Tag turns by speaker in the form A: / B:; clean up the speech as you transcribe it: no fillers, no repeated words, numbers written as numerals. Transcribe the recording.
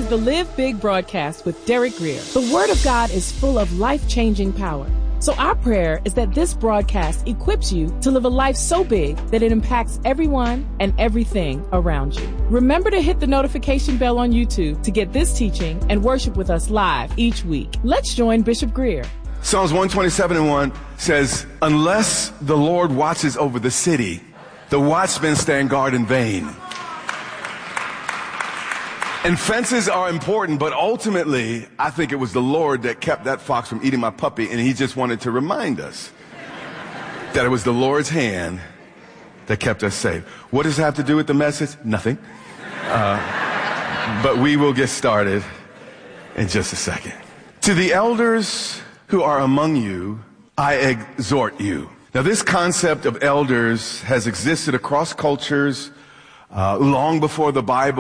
A: is the Live Big broadcast with Derek Grier. The Word of God is full of life-changing power. So our prayer is that this broadcast equips you to live a life so big that it impacts everyone and everything around you. Remember to hit the notification bell on YouTube to get this teaching and worship with us live each week. Let's join Bishop Grier.
B: Psalms 127:1 says, unless the Lord watches over the city, the watchmen stand guard in vain. And fences are important, but ultimately, I think it was the Lord that kept that fox from eating my puppy, and he just wanted to remind us that it was the Lord's hand that kept us safe. What does it have to do with the message? Nothing. But we will get started in just a second. To the elders who are among you, I exhort you. Now, this concept of elders has existed across cultures long before the Bible